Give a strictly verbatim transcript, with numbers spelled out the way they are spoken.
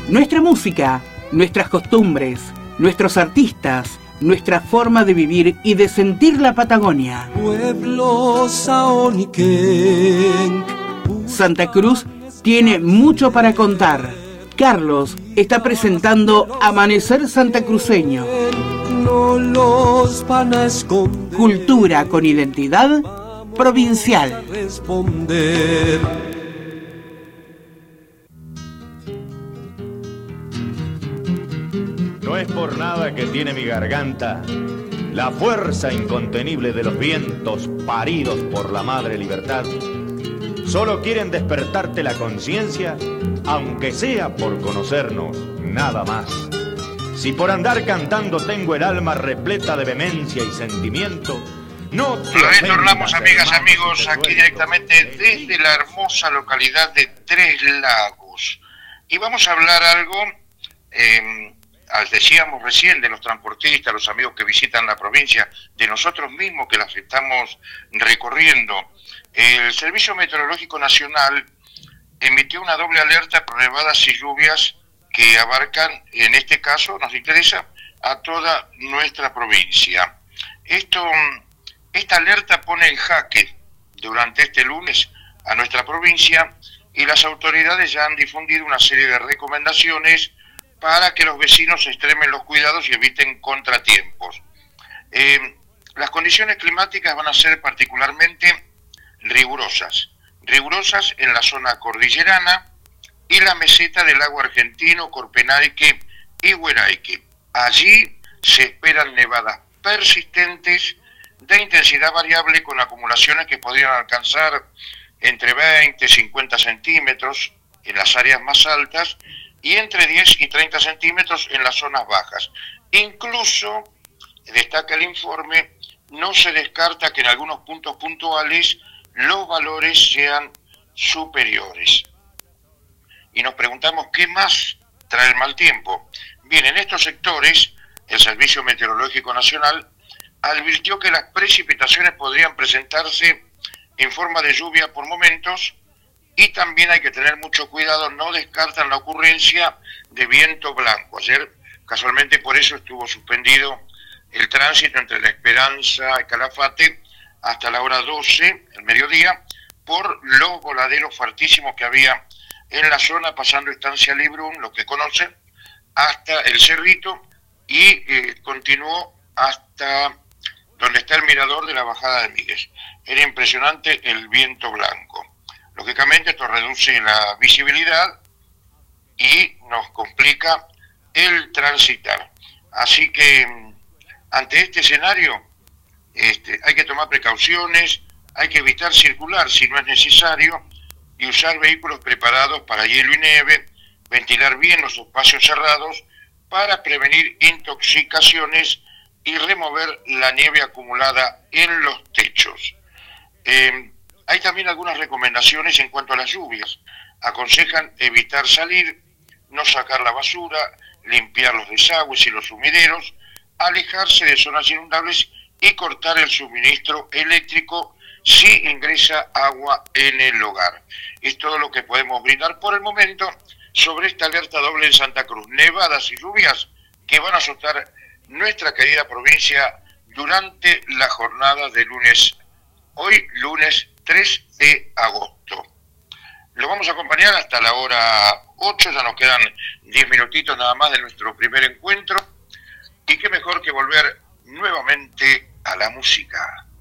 Nuestra música, nuestras costumbres, nuestros artistas, nuestra forma de vivir y de sentir la Patagonia. Pueblo Saoniquén. Santa Cruz tiene mucho para contar. Carlos está presentando Amanecer Santacruceño. No los van a esconder. Cultura con identidad provincial. Responder. No es por nada que tiene mi garganta la fuerza incontenible de los vientos paridos por la madre libertad. Solo quieren despertarte la conciencia, aunque sea por conocernos, nada más. Si por andar cantando tengo el alma repleta de vehemencia y sentimiento, no te retornamos, amigas, amigos, aquí directamente desde la hermosa localidad de Tres Lagos. Y vamos a hablar algo, eh, decíamos recién, de los transportistas, los amigos que visitan la provincia, de nosotros mismos que las estamos recorriendo. El Servicio Meteorológico Nacional emitió una doble alerta por nevadas y lluvias que abarcan, en este caso, nos interesa, a toda nuestra provincia. Esto, esta alerta pone en jaque durante este lunes a nuestra provincia y las autoridades ya han difundido una serie de recomendaciones para que los vecinos extremen los cuidados y eviten contratiempos. Eh, las condiciones climáticas van a ser particularmente rigurosas, rigurosas en la zona cordillerana y la meseta del lago argentino, Corpenayque y Hueraique. Allí se esperan nevadas persistentes de intensidad variable con acumulaciones que podrían alcanzar entre veinte y cincuenta centímetros en las áreas más altas y entre diez y treinta centímetros en las zonas bajas. Incluso, destaca el informe, no se descarta que en algunos puntos puntuales los valores sean superiores. Y nos preguntamos, ¿qué más trae el mal tiempo? Bien, en estos sectores, el Servicio Meteorológico Nacional advirtió que las precipitaciones podrían presentarse en forma de lluvia por momentos y también hay que tener mucho cuidado, no descartan la ocurrencia de viento blanco. Ayer, casualmente por eso estuvo suspendido el tránsito entre La Esperanza y Calafate hasta la hora doce, el mediodía, por los voladeros fuertísimos que había en la zona, pasando Estancia Librún, lo que conocen, hasta el Cerrito, y eh, continuó hasta donde está el mirador de la bajada de Míguez. Era impresionante el viento blanco. Lógicamente esto reduce la visibilidad y nos complica el transitar. Así que ante este escenario este, hay que tomar precauciones, hay que evitar circular si no es necesario y usar vehículos preparados para hielo y nieve, ventilar bien los espacios cerrados para prevenir intoxicaciones y remover la nieve acumulada en los techos. Eh, hay también algunas recomendaciones en cuanto a las lluvias. Aconsejan evitar salir, no sacar la basura, limpiar los desagües y los sumideros, alejarse de zonas inundables y cortar el suministro eléctrico si ingresa agua en el hogar. Es todo lo que podemos brindar por el momento sobre esta alerta doble en Santa Cruz. Nevadas y lluvias que van a azotar nuestra querida provincia durante la jornada de lunes, hoy lunes tres de agosto. Lo vamos a acompañar hasta la hora ocho, ya nos quedan diez minutitos nada más de nuestro primer encuentro, y qué mejor que volver nuevamente a la música.